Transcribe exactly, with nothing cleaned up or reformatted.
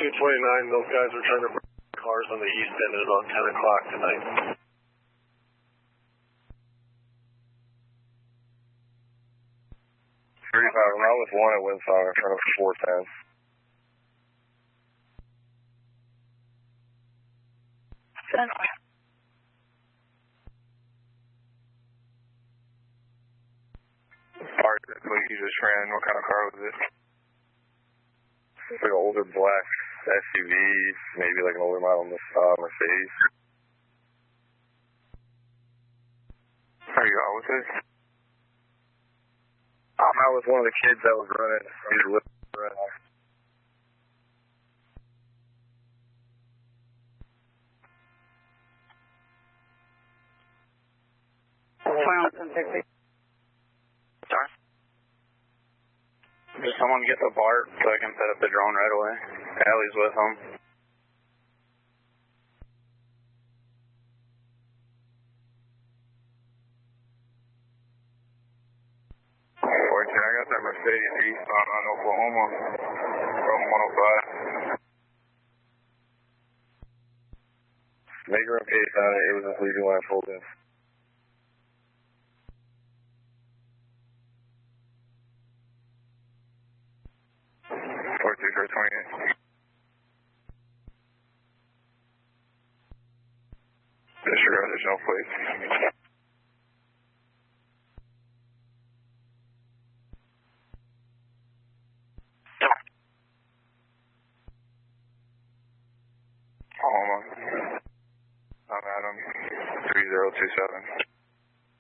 two twenty-nine, those guys are trying to burn cars on the east end at about ten o'clock tonight. thirty-five, I'm out with one at Windsong in front of four ten. ten. Part that you just ran, what kind of car was it? It's like an older black S U V, maybe like an older model uh, Mercedes. Are you out with it? I'm out with one of the kids that was running. He's running. Sorry? Does someone get the BART so I can set up the drone right away? Allie's with him. fourteen, I got that Mercedes eastbound on Oklahoma from one oh five. Make her pace on it, it was just leaving when I pulled in. fourteen for twenty-eight. Disregard, there's no plates. Oklahoma. I'm Adam, three zero two seven.